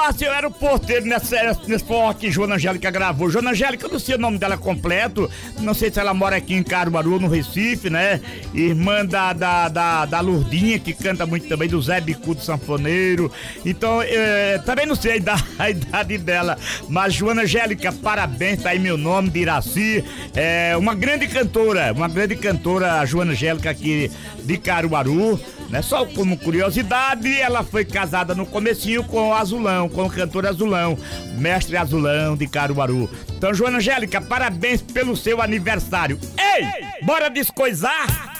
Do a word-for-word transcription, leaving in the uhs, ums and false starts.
Nossa, eu era o porteiro nessa, nesse forró que Joana Angélica gravou. Joana Angélica, eu não sei o nome dela completo, não sei se ela mora aqui em Caruaru, no Recife, né? Irmã da, da, da, da Lourdinha, que canta muito também, do Zé Bicudo Sanfoneiro. Então, é, também não sei a idade, a idade dela, mas Joana Angélica, parabéns, tá aí meu nome, de Iraci. É uma grande cantora, uma grande cantora, a Joana Angélica aqui de Caruaru. Né? Só como curiosidade, ela foi casada no comecinho com o Azulão, com o cantor Azulão, mestre Azulão de Caruaru. Então, Joana Angélica, parabéns pelo seu aniversário. Ei, bora descoisar?